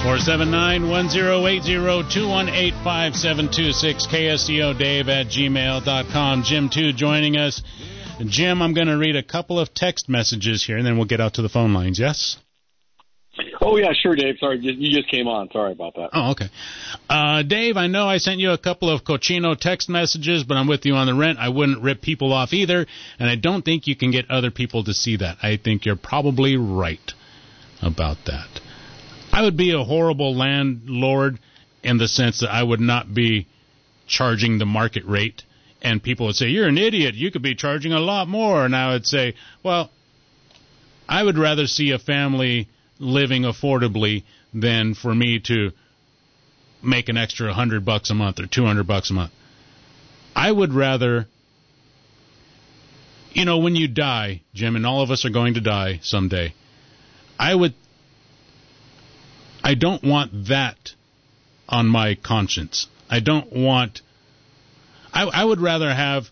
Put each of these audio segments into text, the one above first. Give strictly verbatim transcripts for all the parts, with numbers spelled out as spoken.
four seven nine, one zero eight zero, two one eight, five seven two six, K S C O Dave at gmail dot com. Jim, too, joining us. Jim, I'm going to read a couple of text messages here, and then we'll get out to the phone lines. Yes? Oh, yeah, sure, Dave. Sorry, you just came on. Sorry about that. Oh, okay. Uh, Dave, I know I sent you a couple of cochino text messages, but I'm with you on the rent. I wouldn't rip people off either, and I don't think you can get other people to see that. I think you're probably right about that. I would be a horrible landlord in the sense that I would not be charging the market rate, and people would say, you're an idiot. You could be charging a lot more. And I would say, well, I would rather see a family living affordably than for me to make an extra one hundred bucks a month or two hundred bucks a month. I would rather, you know, when you die, Jim, and all of us are going to die someday, I would, I don't want that on my conscience. I don't want, I, I would rather have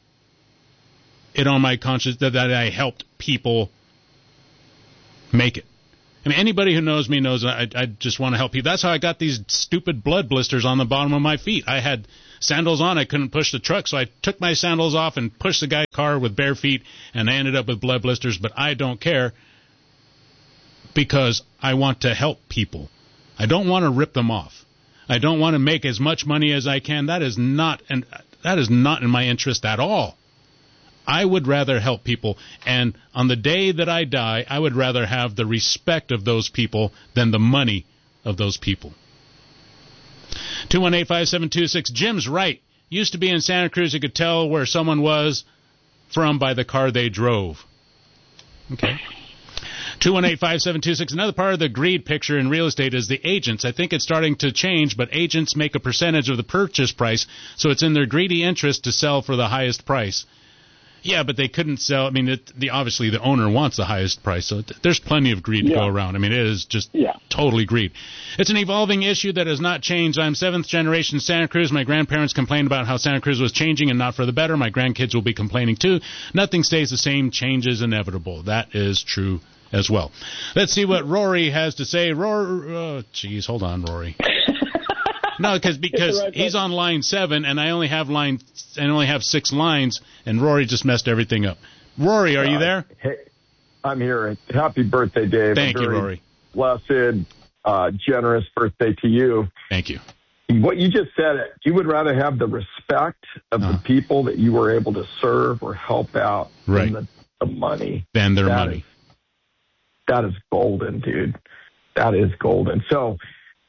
it on my conscience that, that I helped people make it. I mean, anybody who knows me knows I, I just want to help people. That's how I got these stupid blood blisters on the bottom of my feet. I had sandals on. I couldn't push the truck, so I took my sandals off and pushed the guy's car with bare feet, and I ended up with blood blisters. But I don't care because I want to help people. I don't want to rip them off. I don't want to make as much money as I can. That is not, and that is not in my interest at all. I would rather help people, and on the day that I die, I would rather have the respect of those people than the money of those people. two one eight, five seven two six. Jim's right. Used to be in Santa Cruz, you could tell where someone was from by the car they drove. Okay. two one eight, five seven two six. Another part of the greed picture in real estate is the agents. I think it's starting to change, but agents make a percentage of the purchase price, so it's in their greedy interest to sell for the highest price. Yeah, but they couldn't sell. I mean, it, the, obviously the owner wants the highest price, so th- there's plenty of greed to yeah. go around. I mean, it is just yeah. totally greed. It's an evolving issue that has not changed. I'm seventh generation Santa Cruz. My grandparents complained about how Santa Cruz was changing and not for the better. My grandkids will be complaining too. Nothing stays the same. Change is inevitable. That is true as well. Let's see what Rory has to say. Rory, oh, geez, hold on, Rory. No, because because right he's on line seven, and I only have line, I only have six lines, and Rory just messed everything up. Rory, are uh, you there? Hey, I'm here. Happy birthday, Dave. Thank you, Rory. Blessed, uh, generous birthday to you. Thank you. What you just said, you would rather have the respect of uh, the people that you were able to serve or help out right. than the, the money. Than their that money. Is, that is golden, dude. That is golden. So,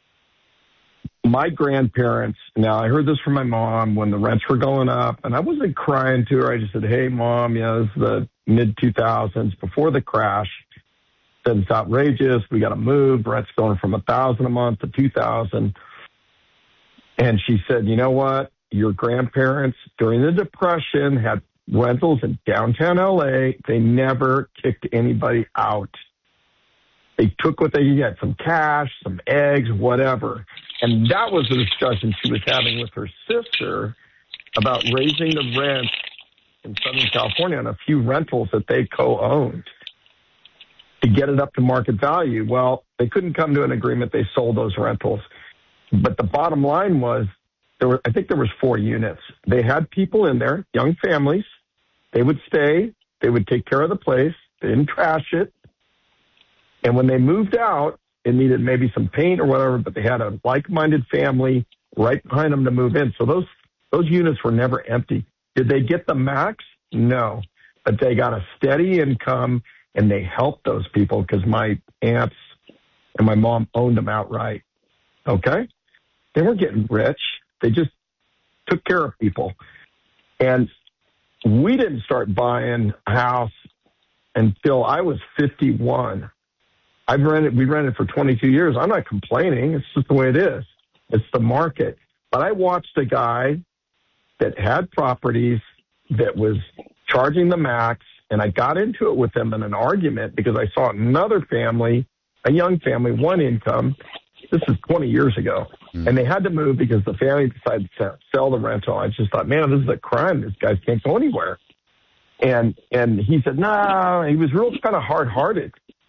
my grandparents, now I heard this from my mom when the rents were going up, and I wasn't crying to her. I just said, hey, Mom, yeah, this is the mid two thousands, before the crash. Said it's outrageous. We got to move. Rent's going from one thousand dollars a month to two thousand dollars. And she said, you know what? Your grandparents, during the Depression, had rentals in downtown L A. They never kicked anybody out. They took what they could get, some cash, some eggs, whatever. And that was the discussion she was having with her sister about raising the rent in Southern California on a few rentals that they co-owned to get it up to market value. Well, they couldn't come to an agreement. They sold those rentals. But the bottom line was, there were, I think there was four units. They had people in there, young families. They would stay. They would take care of the place. They didn't trash it. And when they moved out, it needed maybe some paint or whatever, but they had a like-minded family right behind them to move in. So those those units were never empty. Did they get the max? No. But they got a steady income, and they helped those people because my aunts and my mom owned them outright. Okay? They weren't getting rich. They just took care of people. And we didn't start buying a house until I was fifty-one. I've rented, we rented for twenty-two years. I'm not complaining. It's just the way it is. It's the market. But I watched a guy that had properties that was charging the max, and I got into it with him in an argument because I saw another family, a young family, one income. This is twenty years ago. Mm. And they had to move because the family decided to sell the rental. I just thought, man, this is a crime. These guys can't go anywhere. And, and he said, no, nah. He was real kind of hard-hearted.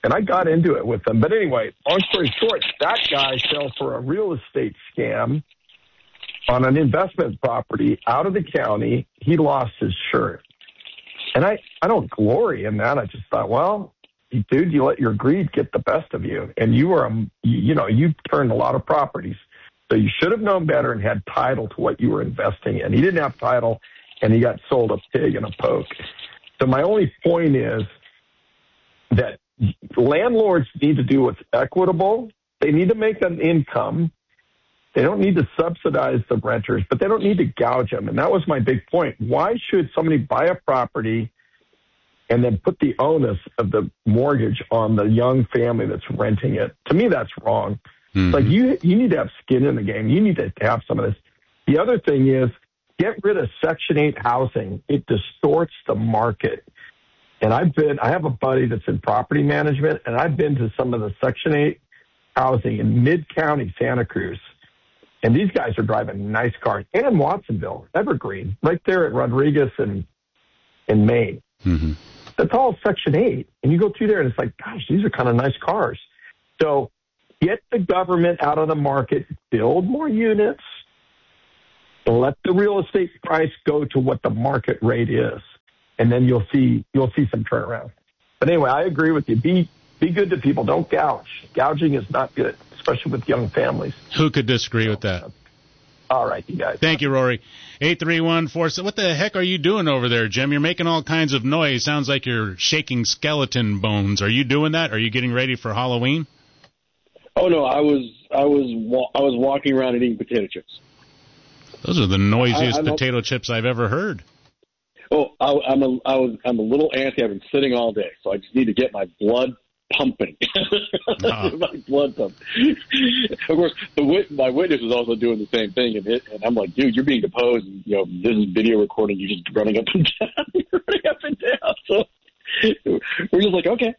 And I got into it with them. But anyway, long story short, that guy fell for a real estate scam on an investment property out of the county. He lost his shirt. And I, I don't glory in that. I just thought, well, dude, you let your greed get the best of you. And you were, um, you, you know, you turned a lot of properties. So you should have known better and had title to what you were investing in. He didn't have title, and he got sold a pig and a poke. So my only point is that landlords need to do what's equitable. They need to make an income. They don't need to subsidize the renters, but they don't need to gouge them. And that was my big point. Why should somebody buy a property and then put the onus of the mortgage on the young family that's renting it? To me, that's wrong. Mm-hmm. It's like you, you need to have skin in the game. You need to have some of this. The other thing is get rid of Section eight housing. It distorts the market. And I've been, I have a buddy that's in property management, and I've been to some of the Section eight housing in mid-county Santa Cruz. And these guys are driving nice cars. And in Watsonville, Evergreen, right there at Rodriguez and in Maine. Mm-hmm. That's all Section eight. And you go through there, and it's like, gosh, these are kind of nice cars. So get the government out of the market, build more units, let the real estate price go to what the market rate is. And then you'll see you'll see some turnaround. But anyway, I agree with you. Be be good to people. Don't gouge. Gouging is not good, especially with young families. Who could disagree so, with that? All right, you guys. Thank you, Rory. eight three one four. So what the heck are you doing over there, Jim? You're making all kinds of noise. Sounds like you're shaking skeleton bones. Are you doing that? Are you getting ready for Halloween? Oh no, I was I was I was walking around and eating potato chips. Those are the noisiest I, potato chips I've ever heard. Oh, I, I'm a I was I'm a little antsy. I've been sitting all day, so I just need to get my blood pumping. Uh-huh. My blood pumping. Of course, the wit- my witness was also doing the same thing, and, it, and I'm like, dude, you're being deposed. And, you know, this is video recording. You're just running up and down. You're running up and down. So we're just like, okay.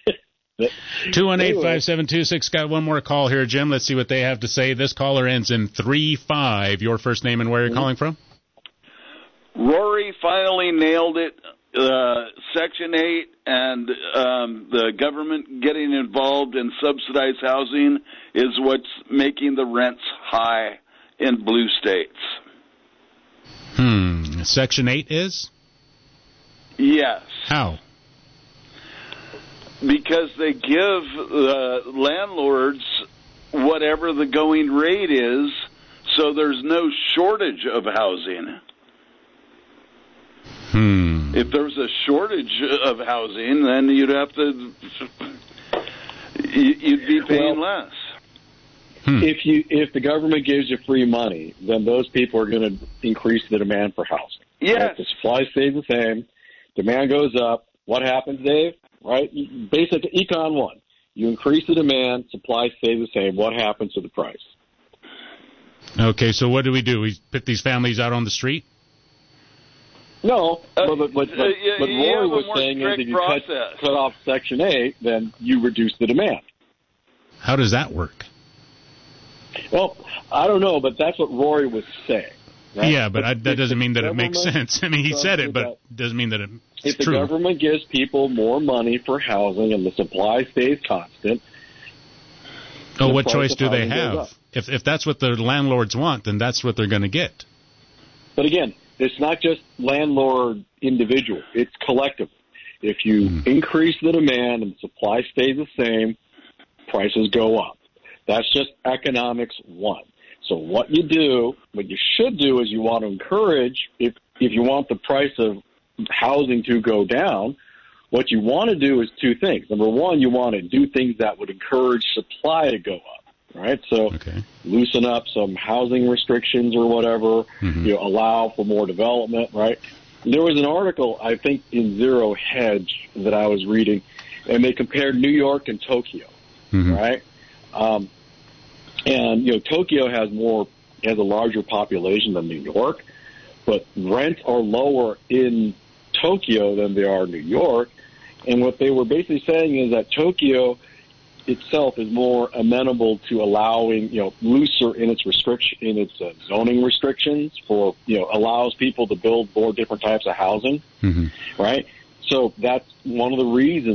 two one eight, five seven two six. Got one more call here, Jim. Let's see what they have to say. This caller ends in three five. Your first name and where you're mm-hmm. calling from? Rory finally nailed it. Uh, Section eight and um, the government getting involved in subsidized housing is what's making the rents high in blue states. Hmm. Section eight is? Yes. How? Because they give the landlords whatever the going rate is, so there's no shortage of housing. Hmm. If there's a shortage of housing, then you'd have to, you'd be paying well, less. Hmm. If you if the government gives you free money, then those people are going to increase the demand for housing. Yes. Right? The supply stays the same, demand goes up. What happens, Dave? Right? Basic Econ one. You increase the demand, supply stays the same. What happens to the price? Okay, so what do we do? We put these families out on the street? No, uh, but, but, but, uh, yeah, but Rory was saying is if you cut, cut off Section eight, then you reduce the demand. How does that work? Well, I don't know, but that's what Rory was saying. Right? Yeah, but, but I, that doesn't mean that it makes sense. I mean, he said it, but it doesn't mean that it's if true. If the government gives people more money for housing and the supply stays constant... Oh, what choice do they have? If if that's what the landlords want, then that's what they're going to get. But again, it's not just landlord individual. It's collective. If you mm. increase the demand and the supply stays the same, prices go up. That's just economics one. So what you do, what you should do is you want to encourage, if if you want the price of housing to go down, what you want to do is two things. Number one, you want to do things that would encourage supply to go up, right? So okay. loosen up some housing restrictions or whatever, mm-hmm. you know, allow for more development, right? There was an article, I think, in Zero Hedge that I was reading, and they compared New York and Tokyo, mm-hmm. right? Um, and, you know, Tokyo has more, has a larger population than New York, but rents are lower in Tokyo than they are in New York. And what they were basically saying is that Tokyo itself is more amenable to allowing, you know, looser in its restriction, in its uh, zoning restrictions for, you know, allows people to build more different types of housing, mm-hmm. right? So that's one of the reasons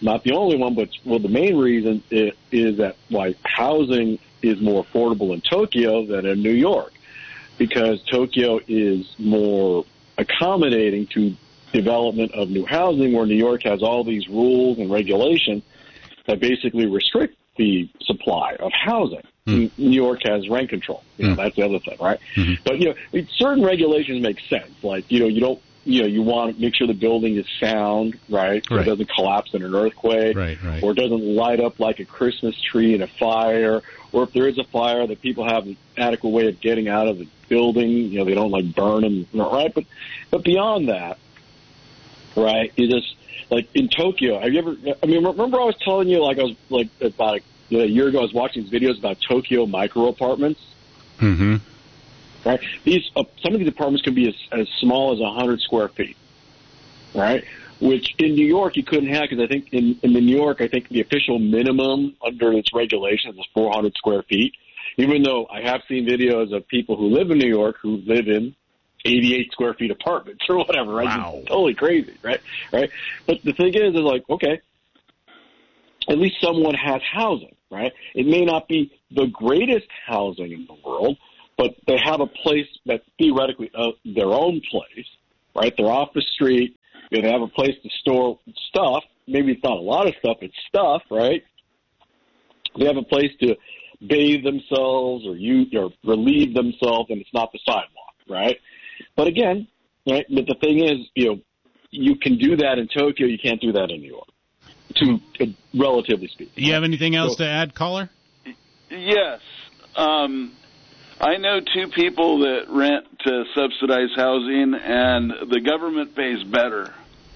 not the only one, but well, the main reason is, is that why housing is more affordable in Tokyo than in New York, because Tokyo is more accommodating to development of new housing, where New York has all these rules and regulations that basically restrict the supply of housing. Mm. New York has rent control. You know, mm. That's the other thing, right? Mm-hmm. But, you know, certain regulations make sense. Like, you know, you don't, you know, you want to make sure the building is sound, right? So right. It doesn't collapse in an earthquake. Right, right. Or it doesn't light up like a Christmas tree in a fire. Or if there is a fire, that people have an adequate way of getting out of the building. You know, they don't, like, burn them, right? But, but beyond that, right, you just, like, in Tokyo, have you ever, I mean, remember I was telling you, like, I was, like, about a, a year ago, I was watching these videos about Tokyo micro apartments? Mm-hmm. Right? These, uh, some of these apartments can be as, as small as one hundred square feet, right? Which in New York you couldn't have, because I think in, in New York, I think the official minimum under its regulations is four hundred square feet, even though I have seen videos of people who live in New York who live in eighty-eight square feet apartments or whatever, right? Wow. It's totally crazy, right? Right? But the thing is, is like, okay, at least someone has housing, right? It may not be the greatest housing in the world, but they have a place that's theoretically uh, their own place, right? They're off the street. They have a place to store stuff. Maybe it's not a lot of stuff, it's stuff, right? They have a place to bathe themselves or use, or relieve themselves, and it's not the sidewalk, right? But again, right? But the thing is, you know, you can do that in Tokyo. You can't do that in New York, to uh, relatively speaking. Do you have anything else so, to add, caller? Yes. Um, I know two people that rent to subsidized housing, and the government pays better.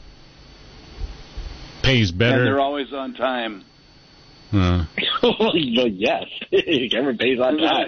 Pays better? And they're always on time. Uh. Well, yes. Government pays on time.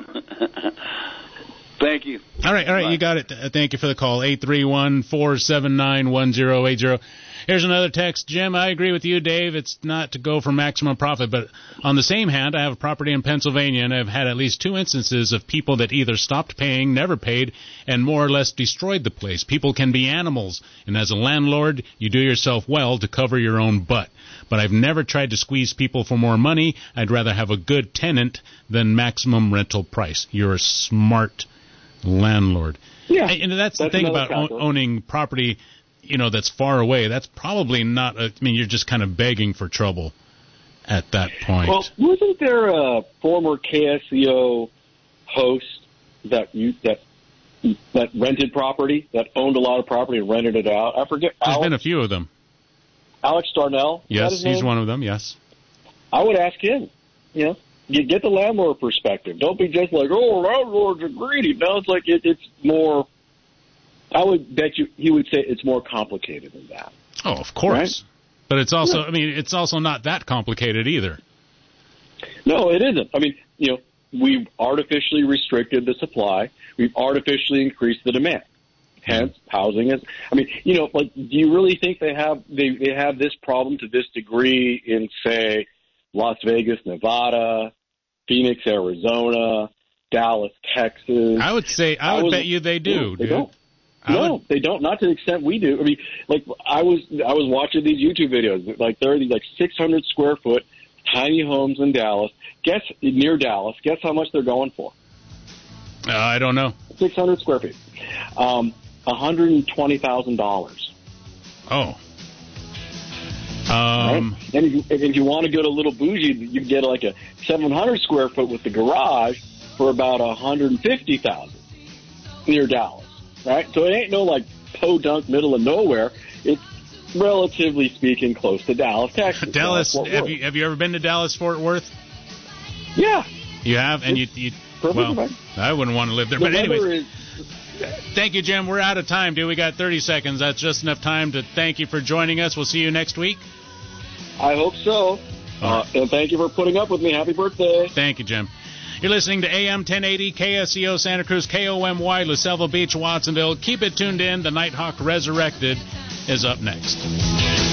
Thank you. All right, all right, Bye. You got it. Uh, thank you for the call. eight three one, four seven nine, one zero eight zero. Here's another text. Jim, I agree with you, Dave. It's not to go for maximum profit, but on the same hand, I have a property in Pennsylvania, and I've had at least two instances of people that either stopped paying, never paid, and more or less destroyed the place. People can be animals, and as a landlord, you do yourself well to cover your own butt. But I've never tried to squeeze people for more money. I'd rather have a good tenant than maximum rental price. You're a smart landlord. Yeah, and that's, that's the thing about o- owning property, you know, that's far away. That's probably not, a, I mean, you're just kind of begging for trouble at that point. Well, wasn't there a former K S E O host that you, that that rented property, that owned a lot of property and rented it out? I forget. There's Alex, been a few of them. Alex Darnell? Yes, he's name? one of them, yes. I would ask him, you know. You get the landlord perspective. Don't be just like, oh, landlords are greedy. No, it's like it, it's more. I would bet you he would say it's more complicated than that. Oh, of course. Right? But it's also, yeah. I mean, it's also not that complicated either. No, it isn't. I mean, you know, we've artificially restricted the supply. We've artificially increased the demand. Hence, mm-hmm. housing is. I mean, you know, like, do you really think they have they they have this problem to this degree in, say, Las Vegas, Nevada, Phoenix, Arizona, Dallas, Texas? I would say, I, I would was, bet you they do. No, they dude. don't. I no, would... they don't. Not to the extent we do. I mean, like I was, I was watching these YouTube videos. Like there are these like six hundred square foot tiny homes in Dallas. Guess near Dallas. Guess how much they're going for? Uh, I don't know. six hundred square feet. Um, one hundred twenty thousand dollars. Oh. Um, right? And if you, if you want to go to a little bougie, you get like a seven hundred square foot with the garage for about one hundred fifty thousand dollars near Dallas, right? So it ain't no like podunk middle of nowhere. It's relatively speaking close to Dallas, Texas. Dallas, Dallas have you have you ever been to Dallas Fort Worth? Yeah, you have, and it's you, you well, fine. I wouldn't want to live there. The but anyways, is, thank you, Jim. We're out of time, dude. We got thirty seconds. That's just enough time to thank you for joining us. We'll see you next week. I hope so. Uh, and thank you for putting up with me. Happy birthday. Thank you, Jim. You're listening to A M ten eighty, K S E O Santa Cruz, K O M Y, La Selva Beach, Watsonville. Keep it tuned in. The Nighthawk Resurrected is up next.